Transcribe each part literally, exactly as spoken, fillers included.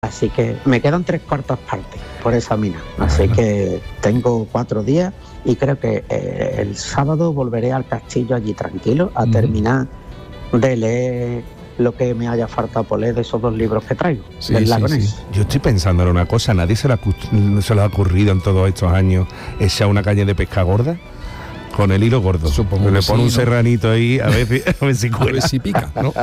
Así que me quedan tres cuartas partes por examinar. Así que tengo cuatro días y creo que eh, el sábado volveré al castillo allí tranquilo a uh-huh. terminar de leer lo que me haya faltado por leer de esos dos libros que traigo. Sí, del sí, sí. Yo estoy pensando en una cosa, ¿nadie se le, ha, se le ha ocurrido en todos estos años echar una caña de pesca gorda? Con el hilo gordo. Supongo que le sí, pone un ¿no? serranito ahí a ver si, a ver si, a ver si pica, ¿no?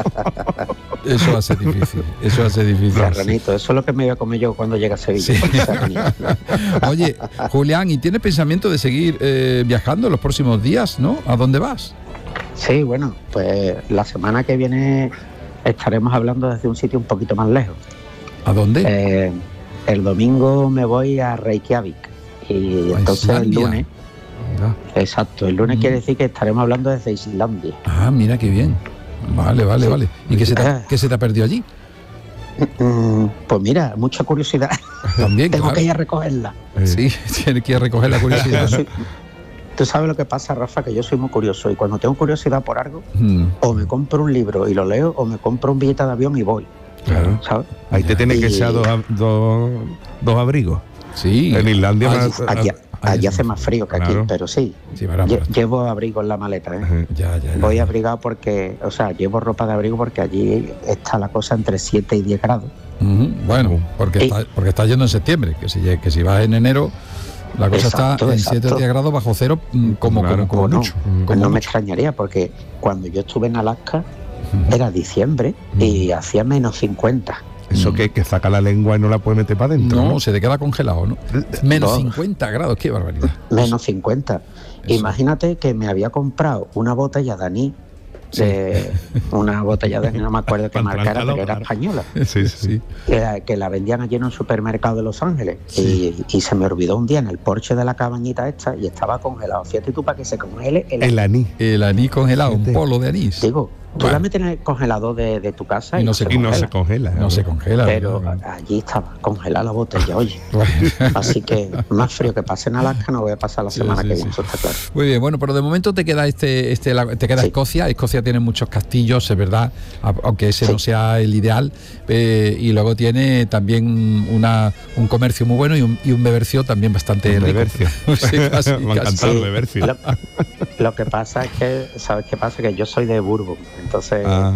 Eso va a ser difícil. Eso va a ser difícil. Serranito, eso es lo que me voy a comer yo cuando llegue a Sevilla. Sí. Oye, Julián, ¿y tienes pensamiento de seguir eh, viajando en los próximos días, no? ¿A dónde vas? Sí, bueno, pues la semana que viene estaremos hablando desde un sitio un poquito más lejos. ¿A dónde? Eh, el domingo me voy a Reykjavik y ¿A entonces Islandia? el lunes. Mira. Exacto, el lunes Mm. quiere decir que estaremos hablando desde Islandia. Ah, mira qué bien. Vale, vale, Sí. vale. ¿Y qué se, te, qué se te ha perdido allí? Mm, pues mira, mucha curiosidad. También, Tengo claro. que ir a recogerla. Sí, tienes que ir a recoger la curiosidad. Yo soy- Tú sabes lo que pasa, Rafa, que yo soy muy curioso y cuando tengo curiosidad por algo, Mm, o me compro un libro y lo leo, o me compro un billete de avión y voy, Claro. ¿sabes? Ahí te tienes que Y- echar dos, ab- dos, dos abrigos. sí. En Islandia Allí- más- Allí, Ah, allí ya hace sí. más frío que aquí, Claro. pero sí. Sí, verá, Lle- verá. Llevo abrigo en la maleta, ¿eh? Ajá. Ya, ya, ya. Voy abrigado porque, o sea, llevo ropa de abrigo porque allí está la cosa entre siete y diez grados. Ujú, Bueno, porque, Y- está, porque está yendo en septiembre, que si, que si vas en enero, la cosa Exacto, está en exacto. siete o diez grados bajo cero, mm, como, Claro, como, como ¿Cómo no? mucho. Mm. como No me mucho. extrañaría porque cuando yo estuve en Alaska Ujú. era diciembre y hacía menos cincuenta. Eso Mm. que, que saca la lengua y no la puede meter para adentro. No, ¿no? se te queda congelado, ¿no? Menos No. cincuenta grados, qué barbaridad. Menos cincuenta. Eso. Imagínate que me había comprado una botella de anís, de, una botella de anís, no me acuerdo qué Para marca era, pero trancarlo, era claro. española, Sí, sí. que, la- que la vendían allí en un supermercado de Los Ángeles. Sí. Y, y se me olvidó un día en el porche de la cabañita esta y estaba congelado. Fíjate tú para que se congele el, El anís. El anís congelado, un Fíjate. polo de anís. Digo, tú Bueno. la metes en el congelador de, de tu casa y, Y no no se se Y no congela. se congela. No se congela. Pero ¿verdad? allí estaba congelada la botella, oye. Bueno. Así que más frío que pase en Alaska no voy a pasar la Sí, semana sí, que sí. viene, eso está claro. Muy bien, bueno, pero de momento te queda este, este la- te queda Sí. Escocia. Escocia tiene muchos castillos, es verdad, a- aunque ese Sí. no sea el ideal. eh, y luego tiene también una, un comercio muy bueno y un, y un bebercio también bastante Un rico. bebercio. Sí, casi, Me ha casi. encantado el bebercio. Lo, lo que pasa es que, ¿sabes qué pasa? Que yo soy de Bourbon, entonces, Ah,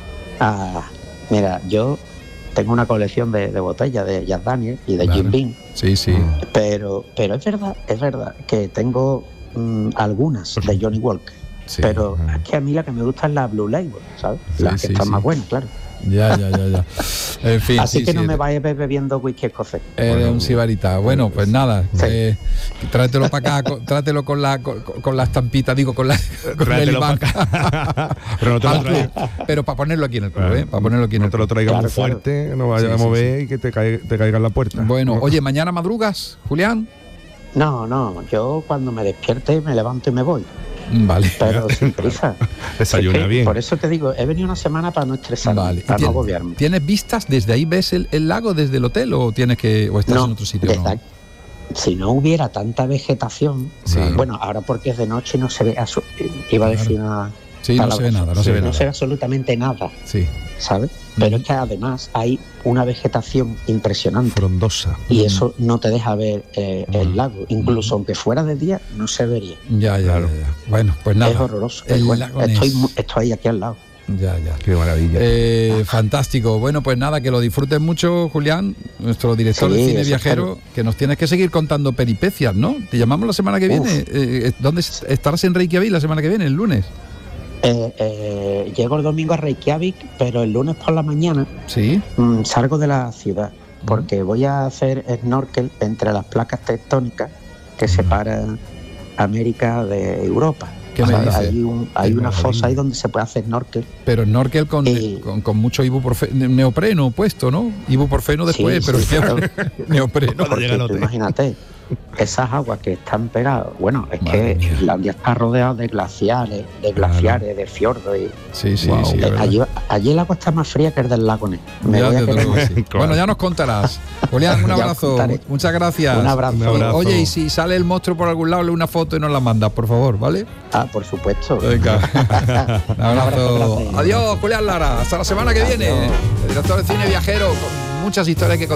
ah, mira, yo tengo una colección de, de botellas de Jack Daniel y de Claro. Jim Beam, Sí, sí. Mm. pero, pero es verdad, es verdad que tengo mm, algunas de Johnny Walker, sí. pero Ah. es que a mí la que me gusta es la Blue Label, ¿sabes? Sí, Las que sí, están sí. más buenas, claro. Ya, ya, ya, ya. En fin, Así sí, que sí, no me te- vayas be- bebiendo whisky escocés. Eres Bueno, un sibarita. Bueno, pues nada, Sí. eh, tráetelo para acá, con- trátelo con la con, con la estampita, digo, con la con el tráetelo imán. pa' acá. Pero no te lo Al club, traigas. pero para ponerlo aquí en el club, Claro. ¿eh? Para ponerlo aquí en No el te lo club. traigas Claro, muy claro. fuerte, no vayas Sí, a sí, mover y que te, caiga, te caiga en la puerta. Bueno, ¿no? oye, mañana madrugas, Julián. No, no, yo cuando me despierte me levanto y me voy, Vale. pero sin prisa. Desayuna Es que bien. Por eso te digo, he venido una semana para no estresarme, Vale. ¿Y para no tien- agobiarme. ¿Tienes vistas desde ahí? ¿Ves el, el lago desde el hotel o tienes que o estás No, en otro sitio? desde No. aquí. Si no hubiera tanta vegetación, Sí. bueno, ahora porque es de noche no se ve, asu- iba a Claro. decir una Sí, no palabra, se ve nada, no Sí, se ve no nada. se ve absolutamente nada, Sí. ¿sabes? Pero es que además hay una vegetación impresionante Frondosa. y eso no te deja ver eh, el Mm. lago, incluso aunque fuera de día no se vería. Ya, ya, Claro. ya, ya. Bueno, pues nada. Es horroroso. el pero bueno, lago estoy, Ness. mu- estoy aquí al lado. Ya, ya. Qué maravilla. Eh, fantástico. Bueno, pues nada, que lo disfrutes mucho, Julián, nuestro director Sí, de cine eso viajero, espero. que nos tienes que seguir contando peripecias, ¿no? Te llamamos la semana que Uf. viene. Eh, ¿Dónde es- estarás en Reykjavik la semana que viene, el lunes? Eh, eh, llego el domingo a Reykjavik, pero el lunes por la mañana Sí. mm, salgo de la ciudad porque voy a hacer snorkel entre las placas tectónicas que separan América de Europa. ¿Qué O me sea, dices? hay un, hay Qué una maravilla. fosa ahí donde se puede hacer snorkel. Pero snorkel con, Eh. con, con mucho ibuprofeno, neopreno puesto, ¿no? Ibuprofeno después, Sí, pero sí, claro. neopreno. Cuando Porque llega el tú hotel. imagínate, esas aguas que están pegadas, bueno, es Madre que mía. Islandia está rodeada de glaciares, de Claro. glaciares, de fiordos y Sí, sí, Wow. sí. es eh, verdad. allí, allí el agua está más fría que el del lago Ness. Me Ya, voy a desde quedar luego más- que sí. Claro. Bueno, ya nos contarás. Julián, un Ya os abrazo. contaré. Muchas gracias. Un abrazo. Un abrazo. Oye, y si sale el monstruo por algún lado, le una foto y nos la mandas, por favor, ¿vale? Ah, por supuesto. Venga. Un abrazo. abrazo grande. Adiós, Julián Lara. Hasta la semana que viene. Adiós. El director de cine viajero. Con muchas historias que contar.